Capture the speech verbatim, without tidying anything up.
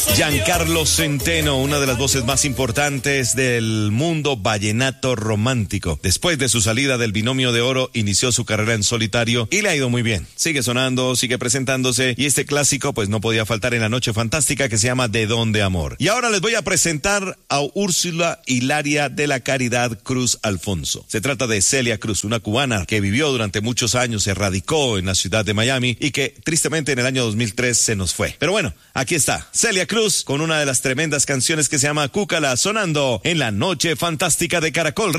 Giancarlo Centeno, una de las voces más importantes del mundo vallenato romántico. Después de su salida del Binomio de Oro, inició su carrera en solitario y le ha ido muy bien. Sigue sonando, sigue presentándose y este clásico pues no podía faltar en la noche fantástica que se llama ¿De dónde amor? Y ahora les voy a presentar a Úrsula Hilaria de la Caridad Cruz Alfonso. Se trata de Celia Cruz, una cubana que vivió durante muchos años, se radicó en la ciudad de Miami y que tristemente en el año dos mil tres se nos fue. Pero bueno, aquí está Celia Cruz con una de las tremendas canciones que se llama Cúcala, sonando en la noche fantástica de Caracol.